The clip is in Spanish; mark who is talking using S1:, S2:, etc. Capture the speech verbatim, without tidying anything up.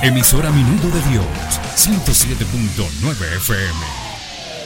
S1: Emisora Minuto de Dios, ciento siete punto nueve F M.